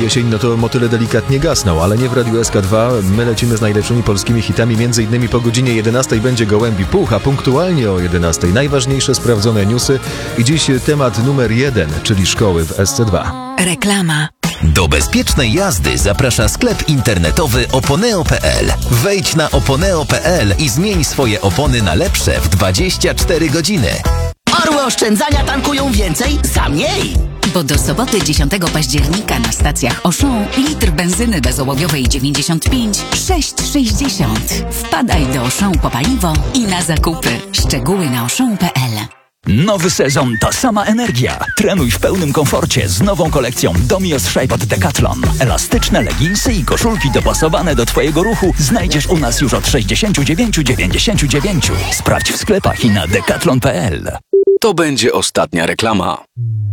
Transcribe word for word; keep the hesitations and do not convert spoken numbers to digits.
jesień, no to motyle delikatnie gasną, ale nie w Radiu S K dwa. My lecimy z najlepszymi polskimi hitami, między innymi po godzinie jedenastej będzie Gołębi Puch, a punktualnie o jedenastej najważniejsze sprawdzone newsy i dziś temat numer jeden, czyli szkoły w S C dwa. Reklama. Do bezpiecznej jazdy zaprasza sklep internetowy oponeo kropka p l. Wejdź na oponeo kropka p l i zmień swoje opony na lepsze w dwadzieścia cztery godziny. Orły oszczędzania tankują więcej za mniej. Bo do soboty dziesiątego października na stacjach Auchan litr benzyny bezołowiowej dziewięćdziesiąt pięć sześć sześćdziesiąt. Wpadaj do Auchan po paliwo i na zakupy. Szczegóły na auchan kropka p l. Nowy sezon, ta sama energia. Trenuj w pełnym komforcie z nową kolekcją Domios Shape od Decathlon. Elastyczne leginsy i koszulki dopasowane do Twojego ruchu znajdziesz u nas już od sześćdziesiąt dziewięć dziewięćdziesiąt dziewięć. Sprawdź w sklepach i na decathlon kropka p l. To będzie ostatnia reklama.